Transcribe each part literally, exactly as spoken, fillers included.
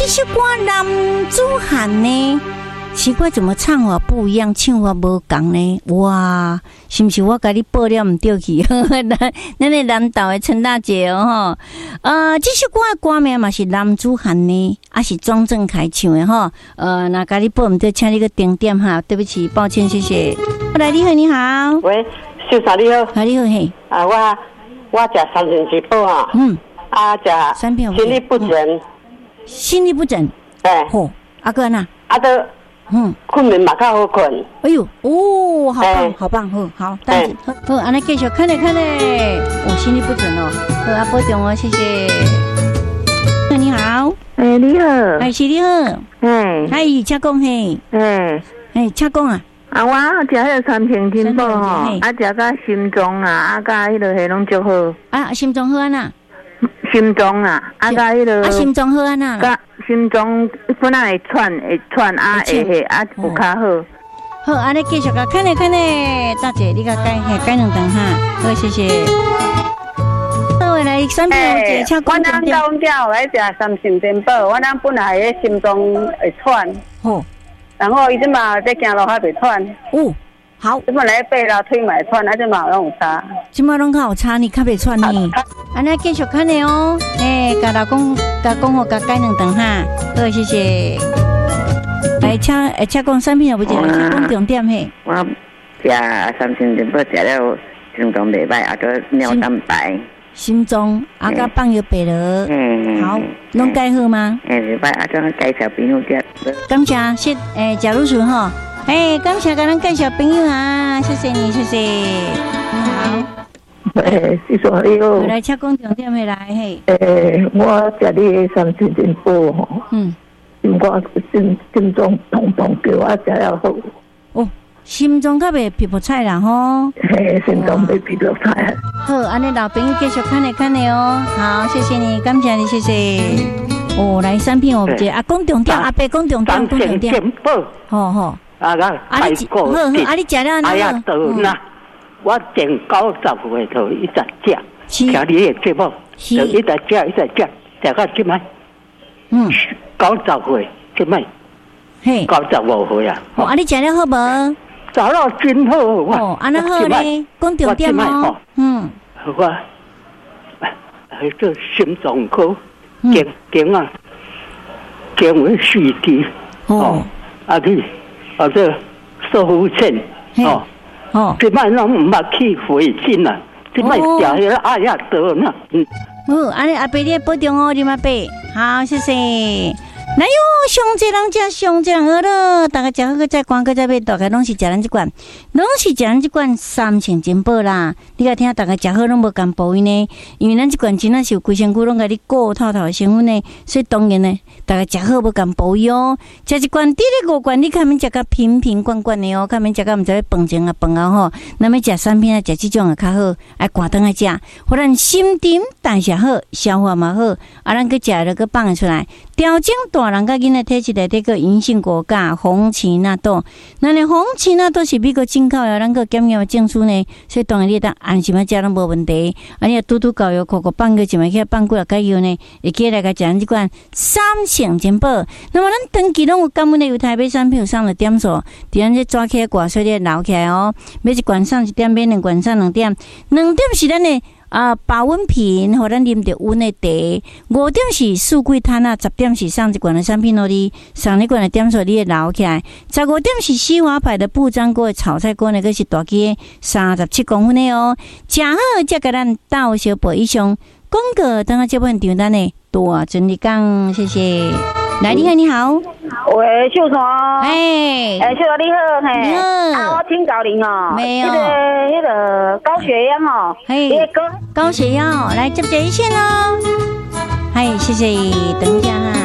这首歌男子汉呢？奇怪，怎么唱法不一样，唱法无同呢？哇，是不是我甲你报了唔对去？咱咱的南投的陈大姐哦，呃，这首歌的歌名嘛是男子汉呢，啊是庄正凯唱的哈。呃，那甲你报唔对，请你个点点哈，对不起，抱歉，谢谢。后来你好，你好， 喂，秀嫂你好， 啊你好嘿， 啊我我食三全食补哈， 嗯， 啊食三片心律不整， 心律不整， 哎， 吼，阿哥呐， 啊都。 嗯， 困眠嘛较好困。 哎呦，哦，好棒， 欸、 好棒，好，好，但是，好，安尼继续看嘞看嘞，我心律不准哦，好，阿波中哦，谢谢。你好， 哎、欸，你好， 哎，是你好， 哎， 嗨，请讲嘿， 哎， 哎，请讲啊， 啊，我食迄个三千金宝吼，啊，食甲心脏啊，啊，甲迄落迄拢足好， 啊，心脏好安呐， 心脏啊，啊，甲迄落， 啊，心脏好安呐， 甲心脏本来会喘，会喘啊，会嘿，啊，有较好。 好，安尼继续甲看嘞看嘞，大姐，你甲改嘿改两顿哈，好，谢谢。好，来三片有姐，请讲。 我咱讲叫来食三成珍宝，我咱本来个心脏会喘， 哦， 然后伊即嘛在行路还袂喘， 哦，好， 即嘛来爬楼梯嘛会喘，啊，即嘛拢有差， 即嘛拢较有差，你较袂喘呢。安尼继续看嘞哦，诶，甲老公甲讲好，甲改两顿哈，好，谢谢。来，请诶，请讲三片有无姐？请讲重点嘿。 我食三成珍宝食了，心脏袂歹，啊个尿蛋白。 心脏啊，甲放药白了， 嗯， 好，拢改好吗？ 诶，袂歹，啊，种介绍朋友食。 感谢，谢诶，贾如纯吼，诶，感谢甲咱介绍朋友啊，谢谢你，谢谢，你好。 诶，是说你好。 来，请讲重点回来嘿。 诶，我食你三千珍宝吼，嗯，心肝心心脏痛痛叫我食了好。 哦，心脏较袂皮肤菜啦吼。 嘿，心脏袂皮肤菜。 好，安尼老朋友继续看嘞看嘞哦。好，谢谢你，感谢你，谢谢。哦，来三片我接啊，讲重点，阿伯讲重点，讲重点。 珍宝。 好好。 啊，咱啊你好好，啊你食了呢？ 哎呀，到那。我前九十岁头一直食，听你的节目，就一直食一直食，食到即摆，嗯，九十岁即摆，嘿，九十五岁啊。 哦，啊你食了好无？ 食了真好， 哦，安那好咧，讲重点哦。嗯， 我，去做心脏科，经经啊，经为四 D， 哦，啊你，啊这射护线，哦。哦，即摆拢唔捌去回诊啦，即摆食迄个阿亚德呢。嗯， 好，安尼阿伯你保重哦，你阿伯，好，谢谢。来哟，上济人食上济人好了，大家食好个再关个再买，大概拢是食咱即罐，拢是食咱即罐三成珍宝啦。你甲听大家食好拢无共补呢，因为咱即罐真正是有规身躯拢甲你顾透透的成分呢，所以当然呢，大家食好无共补哦。食一罐，第二五罐，你看免食甲瓶瓶罐罐的哦，看免食甲毋知要饭前啊饭后吼，那么食三片啊，食即种啊较好，爱挂灯啊食，互咱心沉代谢好，消化嘛好，啊咱去食了去放出来，调整大人甲囡仔体质内底个银杏果苷、红荠纳豆，那呢红荠纳豆是美国进口的，咱个检验的证书呢，所以当然你当安心啊食拢无问题。啊，你拄拄搞药，口口放个一枚去放几啊个药呢，会记来个食咱即款三成珍宝。那么咱长期拢有感恩的犹太买产品有上了点数，伫咱这抓起来挂水咧留起来哦，每一罐上一点，每两罐上两点，两点是咱的。啊，保温瓶，互咱啉着温的茶。五点是四季摊啊，十点是上一罐的产品咯，你上一罐的点数你会留起来。十五点是西华牌的布张锅的炒菜锅，那个是大机的，三十七公分的哦。食好才甲咱到小杯以上。广告等下这部分订单呢，多尊你讲，谢谢。来，你好，你好。 喂，秀传。 哎， 哎，秀传你好，嘿。 你好。 啊，我请教您哦。 没有。 那个那个高血压哦。 嘿。高血压哦，来接这一线哦。嗨，谢谢，等一下哈。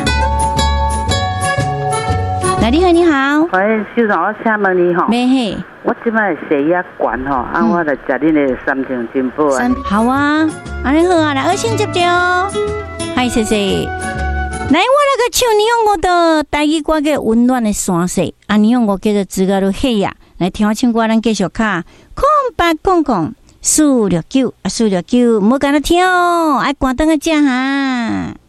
来，你好，你好。 喂，秀传，我请问你吼。 没嘿。 我即摆血压高吼，啊，我来食恁的三成珍宝啊。 好啊，安尼好啊，来，二线接接哦。嗨，谢谢。来，我那个唱你用我的台语歌嘅温暖的山势，啊，你用我叫做自个的黑呀，来听我唱歌，咱继续卡空八空空四六九啊，四六九，唔好跟他听哦，爱关灯个只哈。